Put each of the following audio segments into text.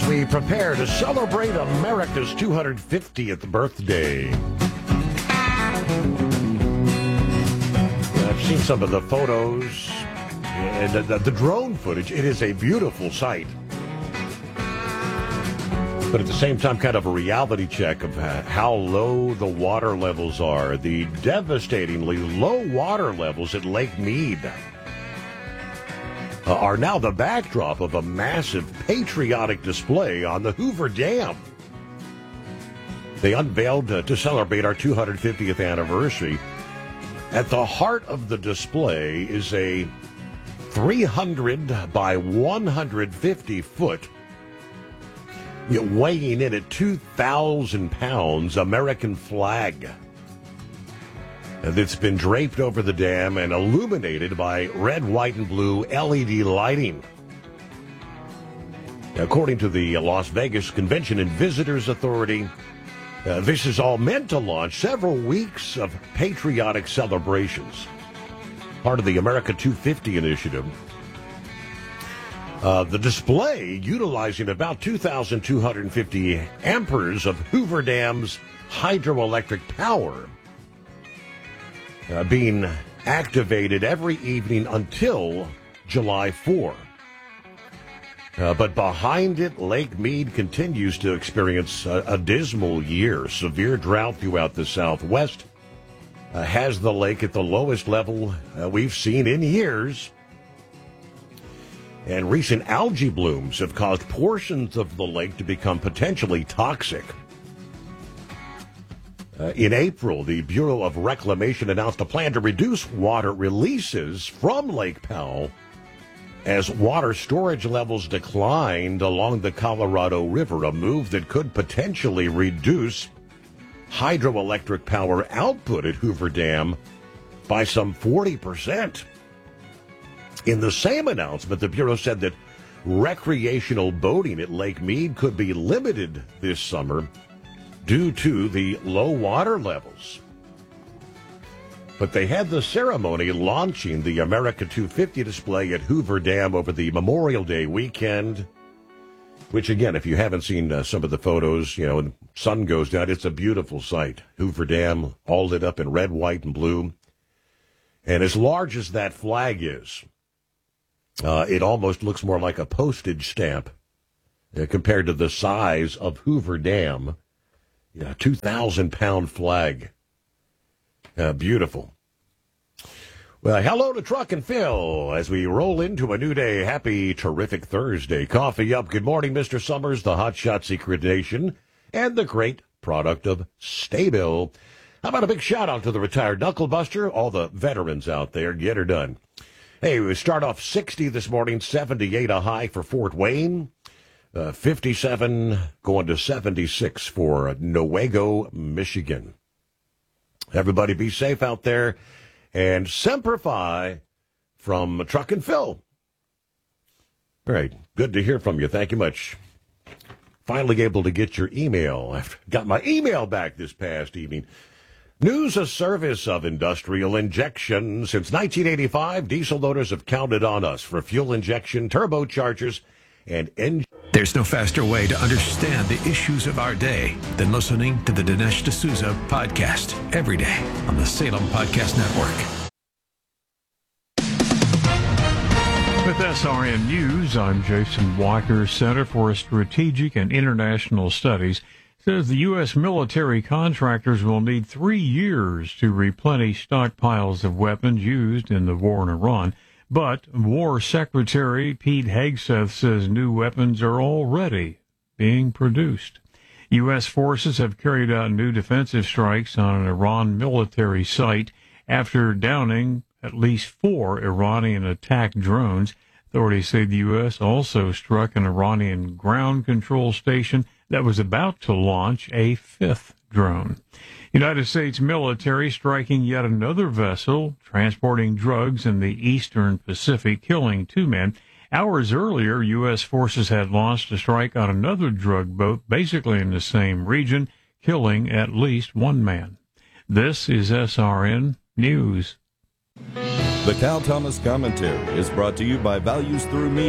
we prepare to celebrate America's 250th birthday. I've seen some of the photos and the drone footage. It is a beautiful sight. But at the same time, kind of a reality check of how low the water levels are. The devastatingly low water levels at Lake Mead are now the backdrop of a massive patriotic display on the Hoover Dam. They unveiled to celebrate our 250th anniversary. At the heart of the display is a 300 by 150 foot, weighing in at 2,000 pounds, American flag that's been draped over the dam and illuminated by red, white, and blue LED lighting. According to the Las Vegas Convention and Visitors Authority, this is all meant to launch several weeks of patriotic celebrations, part of the America 250 initiative. The display, utilizing about 2,250 amperes of Hoover Dam's hydroelectric power, being activated every evening until July 4. But behind it, Lake Mead continues to experience a dismal year. Severe drought throughout the Southwest has the lake at the lowest level we've seen in years. And recent algae blooms have caused portions of the lake to become potentially toxic. In April, the Bureau of Reclamation announced a plan to reduce water releases from Lake Powell as water storage levels declined along the Colorado River, a move that could potentially reduce hydroelectric power output at Hoover Dam by some 40%. In the same announcement, the Bureau said that recreational boating at Lake Mead could be limited this summer due to the low water levels. But they had the ceremony launching the America 250 display at Hoover Dam over the Memorial Day weekend, which, again, if you haven't seen some of the photos, when the sun goes down, it's a beautiful sight. Hoover Dam all lit up in red, white, and blue. And as large as that flag is, it almost looks more like a postage stamp compared to the size of Hoover Dam. 2,000-pound flag. Beautiful. Well, hello to Truck and Phil as we roll into a new day. Happy, terrific Thursday. Coffee up. Good morning, Mr. Summers, the Hotshot Secret Nation, and the great product of Staybill. How about a big shout-out to the retired knucklebuster, all the veterans out there. Get her done. Hey, we start off 60 this morning, 78 a high for Fort Wayne. 57 going to 76 for Newaygo, Michigan. Everybody be safe out there. And Semper Fi from Truck and Phil. All right, good to hear from you. Thank you much. Finally able to get your email. I got my email back this past evening. News of service of industrial injection. Since 1985, diesel loaders have counted on us for fuel injection, turbochargers, and engine. There's no faster way to understand the issues of our day than listening to the Dinesh D'Souza podcast every day on the Salem Podcast Network. With SRN News, I'm Jason Walker. Center for Strategic and International Studies says the U.S. military contractors will need 3 years to replenish stockpiles of weapons used in the war in Iran. But War Secretary Pete Hegseth says new weapons are already being produced. U.S. forces have carried out new defensive strikes on an Iran military site after downing at least 4 Iranian attack drones. Authorities say the U.S. also struck an Iranian ground control station that was about to launch a 5th drone. United States military striking yet another vessel transporting drugs in the eastern Pacific, killing 2 men. Hours earlier, U.S. forces had launched a strike on another drug boat, basically in the same region, killing at least 1 man. This is SRN News. The Cal Thomas Commentary is brought to you by Values Through Media.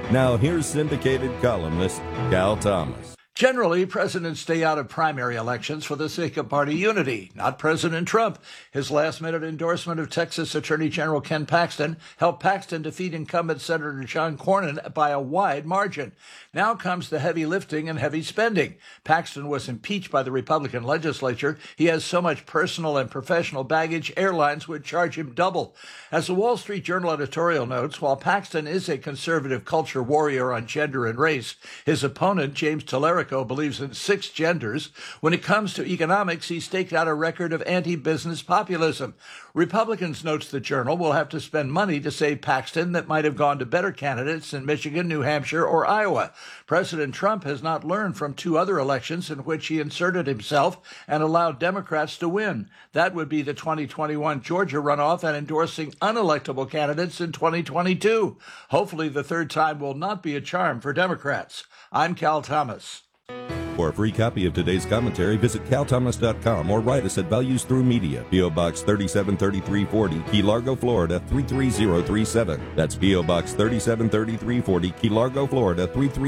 Now here's syndicated columnist Cal Thomas. Generally, presidents stay out of primary elections for the sake of party unity. Not President Trump. His last-minute endorsement of Texas Attorney General Ken Paxton helped Paxton defeat incumbent Senator John Cornyn by a wide margin. Now comes the heavy lifting and heavy spending. Paxton was impeached by the Republican legislature. He has so much personal and professional baggage, airlines would charge him double. As the Wall Street Journal editorial notes, while Paxton is a conservative culture warrior on gender and race, his opponent, James Tallarico, believes in 6 genders. When it comes to economics, he staked out a record of anti-business populism. Republicans, notes the Journal, will have to spend money to save Paxton that might have gone to better candidates in Michigan, New Hampshire, or Iowa. President Trump has not learned from 2 other elections in which he inserted himself and allowed Democrats to win. That would be the 2021 Georgia runoff and endorsing unelectable candidates in 2022. Hopefully the third time will not be a charm for Democrats. I'm Cal Thomas. For a free copy of today's commentary, visit calthomas.com or write us at Values Through Media, P.O. Box 373340, Key Largo, Florida 33037. That's P.O. Box 373340, Key Largo, Florida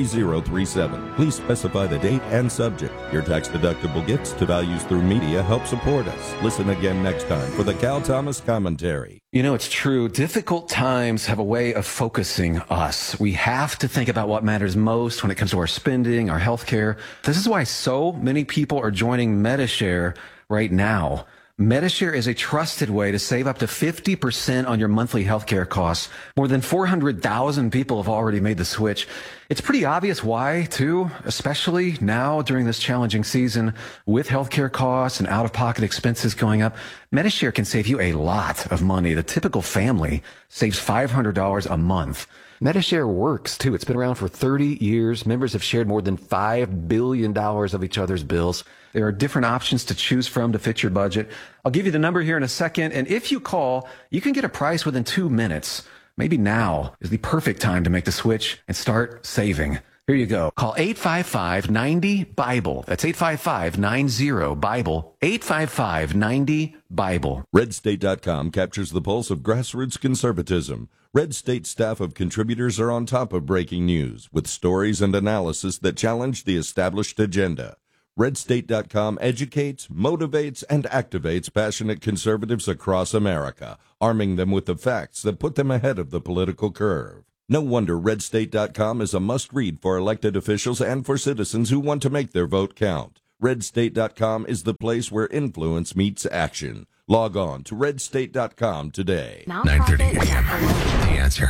33037. Please specify the date and subject. Your tax-deductible gifts to Values Through Media help support us. Listen again next time for the Cal Thomas Commentary. You know, it's true. Difficult times have a way of focusing us. We have to think about what matters most when it comes to our spending, our health care. This is why so many people are joining Medi-Share right now. Medi-Share is a trusted way to save up to 50% on your monthly healthcare costs. More than 400,000 people have already made the switch. It's pretty obvious why, too, especially now during this challenging season with healthcare costs and out-of-pocket expenses going up. Medi-Share can save you a lot of money. The typical family saves $500 a month. Medi-Share works, too. It's been around for 30 years. Members have shared more than $5 billion of each other's bills. There are different options to choose from to fit your budget. I'll give you the number here in a second, and if you call, you can get a price within 2 minutes. Maybe now is the perfect time to make the switch and start saving. Here you go. Call 855-90-BIBLE. That's 855-90-BIBLE. 855-90-BIBLE. RedState.com captures the pulse of grassroots conservatism. Red State staff of contributors are on top of breaking news with stories and analysis that challenge the established agenda. RedState.com educates, motivates, and activates passionate conservatives across America, arming them with the facts that put them ahead of the political curve. No wonder RedState.com is a must-read for elected officials and for citizens who want to make their vote count. RedState.com is the place where influence meets action. Log on to RedState.com today. 9:30 a.m.